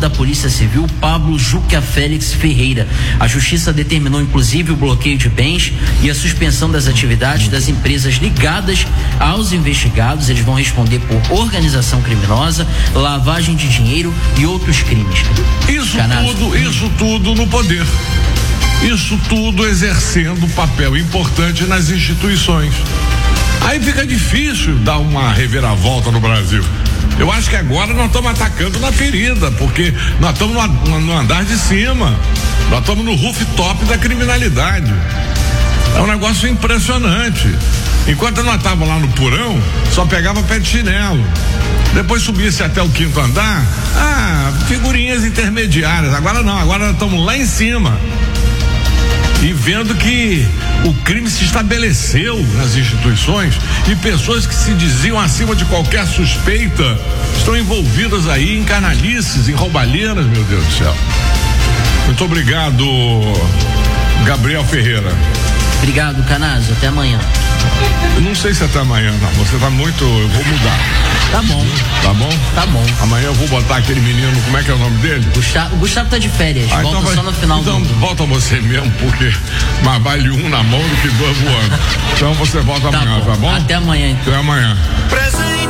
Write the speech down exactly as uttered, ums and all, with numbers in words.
da Polícia Civil, Pablo Juca Félix Ferreira. A Justiça determinou inclusive o bloqueio de bens e a suspensão das atividades das empresas ligadas aos investigados. Eles vão responder por organização criminosa, lavagem de dinheiro e outros crimes. Isso Canazo. tudo, isso tudo no poder. Isso tudo exercendo papel importante nas instituições. Aí fica difícil dar uma reviravolta no Brasil. Eu acho que agora nós estamos atacando na ferida, porque nós estamos no, no andar de cima, nós estamos no rooftop da criminalidade. É um negócio impressionante. Enquanto nós estávamos lá no porão, só pegava pé de chinelo. Depois subisse até o quinto andar, ah, figurinhas intermediárias. Agora não, agora nós estamos lá em cima. E vendo que o crime se estabeleceu nas instituições e pessoas que se diziam acima de qualquer suspeita estão envolvidas aí em canalices, em roubalheiras, meu Deus do céu. Muito obrigado, Gabriel Ferreira. Obrigado, Canazo. Até amanhã. Eu não sei se até amanhã, não. Você tá muito. Eu vou mudar. Tá bom. Tá bom? Tá bom. Amanhã eu vou botar aquele menino, como é que é o nome dele? Gustavo, o Gustavo tá de férias. Ah, volta então vai, só no final então do mundo. Volta você mesmo, porque mais vale um na mão do que dois voando. Então você volta Tá amanhã, bom. tá bom? Até amanhã, então. Até amanhã. Presente.